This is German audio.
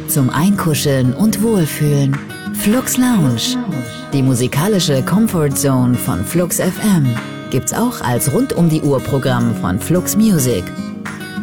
zum Einkuscheln und Wohlfühlen. Flux Lounge, die musikalische Comfort Zone von Flux FM, gibt's auch als Rund-um-die-Uhr-Programm von Flux Music.